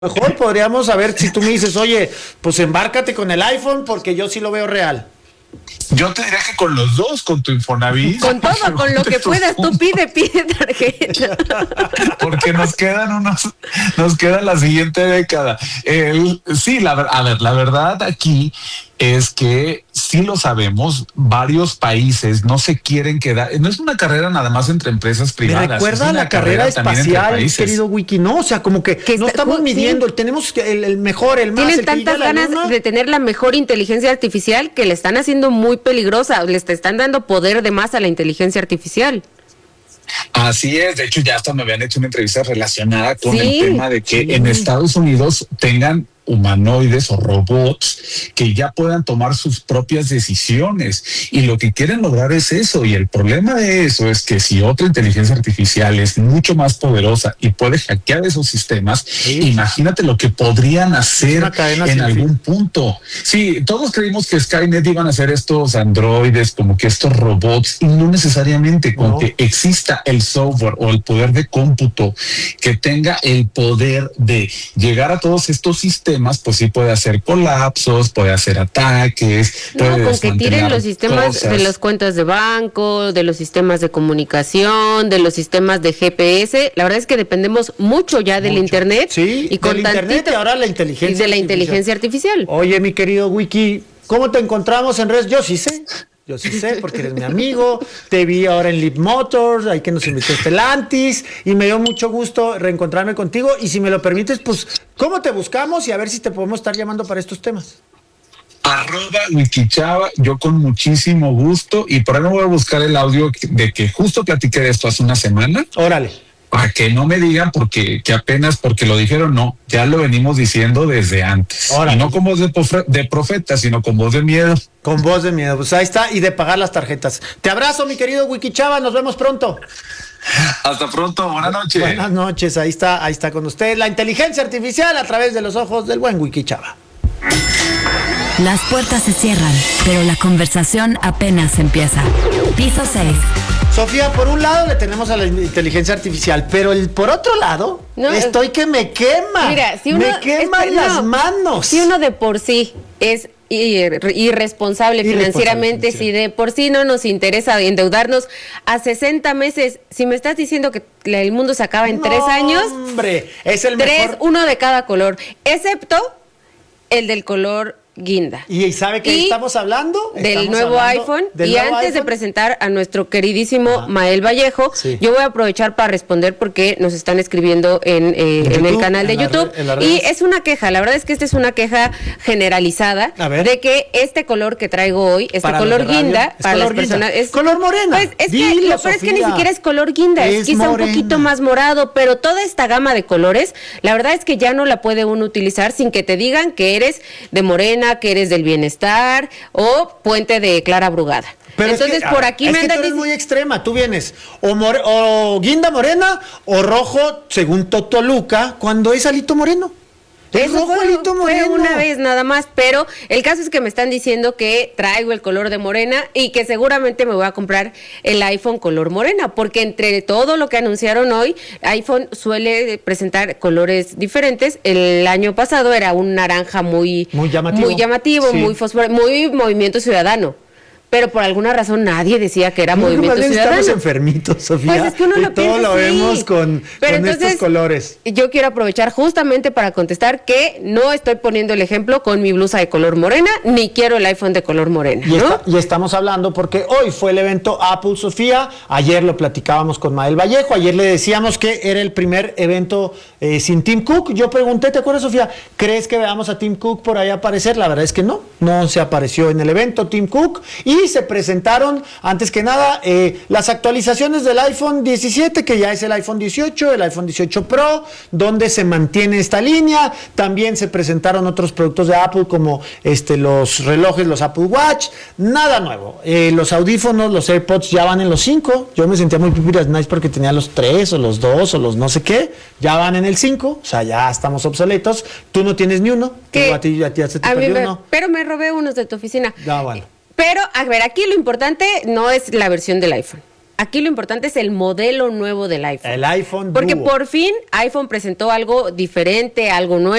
Mejor podríamos saber si tú me dices, oye, pues embárcate con el iPhone porque yo sí lo veo real. Yo te diría que con los dos, con tu Infonavit. Con todo, con lo que puedas, tú pide tarjeta. Porque nos queda la siguiente década. Sí, la verdad aquí es que sí lo sabemos, varios países no se quieren quedar, no es una carrera nada más entre empresas privadas. Me recuerda a la carrera espacial, querido Wiki, ¿no? O sea, como que no estamos midiendo, tenemos el mejor, el más. Tienen tantas ganas de tener la mejor inteligencia artificial que le están haciendo muy peligrosa, les están dando poder de más a la inteligencia artificial. Así es, de hecho ya hasta me habían hecho una entrevista relacionada con el tema de que en Estados Unidos tengan humanoides o robots que ya puedan tomar sus propias decisiones, y lo que quieren lograr es eso. Y el problema de eso es que si otra inteligencia artificial es mucho más poderosa y puede hackear esos sistemas, imagínate lo que podrían hacer en algún punto. Sí, todos creímos que Skynet iban a ser estos androides, como que estos robots, y no necesariamente. Con que exista el software o el poder de cómputo que tenga el poder de llegar a todos estos sistemas, pues sí puede hacer colapsos, puede hacer ataques. Con que tiren los sistemas de las cuentas de banco, de los sistemas de comunicación, de los sistemas de GPS. La verdad es que dependemos mucho ya del internet. Sí, y con internet y ahora la inteligencia. Y de la inteligencia artificial. Oye, mi querido Wiki, ¿cómo te encontramos en redes? Yo sí sé, porque eres mi amigo, te vi ahora en Leap Motors, ahí que nos invitó Stellantis, y me dio mucho gusto reencontrarme contigo, y si me lo permites, pues, ¿cómo te buscamos? Y a ver si te podemos estar llamando para estos temas. @Wikichava, yo con muchísimo gusto, y por ahí me voy a buscar el audio de que justo platiqué de esto hace una semana. Órale. Para que no me digan porque lo dijeron, no, ya lo venimos diciendo desde antes. Órale. Y no con voz de profeta, sino con voz de miedo. Con voz de miedo, pues ahí está, y de pagar las tarjetas. Te abrazo, mi querido Wikichava, nos vemos pronto. Hasta pronto, buenas noches. Buenas noches, ahí está con usted la inteligencia artificial a través de los ojos del buen Wikichava. Las puertas se cierran, pero la conversación apenas empieza. Piso 6. Sofía, por un lado le tenemos a la inteligencia artificial, pero por otro lado, estoy que me quema. Mira, si uno, me queman las manos. Si uno de por sí es irresponsable financieramente, si de por sí no nos interesa endeudarnos a 60 meses, si me estás diciendo que el mundo se acaba en 3 años, hombre, es el mejor. Uno de cada color, excepto el del color guinda. ¿Y sabe qué estamos hablando? Del nuevo iPhone. Y antes de presentar a nuestro queridísimo Mael Vallejo, yo voy a aprovechar para responder porque nos están escribiendo en el canal de YouTube. Y es una queja, la verdad es que esta es una queja generalizada de que este color que traigo hoy, color guinda, para las personas es color morena. Pues es que lo peor es que ni siquiera es color guinda, es quizá morena, un poquito más morado, pero toda esta gama de colores, la verdad es que ya no la puede uno utilizar sin que te digan que eres de morena, que eres del bienestar o puente de Clara Brugada. Pero entonces por aquí me andan. Tú eres muy extrema, tú vienes o guinda morena o rojo según Totoluca cuando es alito moreno. Eso fue una vez nada más, pero el caso es que me están diciendo que traigo el color de morena y que seguramente me voy a comprar el iPhone color morena, porque entre todo lo que anunciaron hoy, iPhone suele presentar colores diferentes. El año pasado era un naranja muy llamativo, muy fosforescente, muy movimiento ciudadano. Pero por alguna razón nadie decía que era movimiento ciudadano. Estamos enfermitos, Sofía. Pues es que uno lo piensa todo lo vemos con estos colores. Yo quiero aprovechar justamente para contestar que no estoy poniendo el ejemplo con mi blusa de color morena, ni quiero el iPhone de color morena, ¿no? Y estamos hablando porque hoy fue el evento Apple, Sofía. Ayer lo platicábamos con Mael Vallejo. Ayer le decíamos que era el primer evento sin Tim Cook. Yo pregunté, ¿te acuerdas, Sofía? ¿Crees que veamos a Tim Cook por ahí aparecer? La verdad es que no se apareció en el evento Tim Cook. Y se presentaron, antes que nada, las actualizaciones del iPhone 17, que ya es el iPhone 18, el iPhone 18 Pro, donde se mantiene esta línea. También se presentaron otros productos de Apple, como los relojes, los Apple Watch. Nada nuevo. Los audífonos, los AirPods ya van en los 5. Yo me sentía muy pipiras nice porque tenía los 3 o los 2 o los no sé qué. Ya van en el 5, o sea, ya estamos obsoletos. Tú no tienes ni uno. A ti ya se te perdió uno. Pero me robé unos de tu oficina. Ya, bueno. Pero, a ver, aquí lo importante no es la versión del iPhone. aquí lo importante es el modelo nuevo del iPhone. El iPhone Porque Duo. por fin iPhone presentó algo diferente, algo nuevo.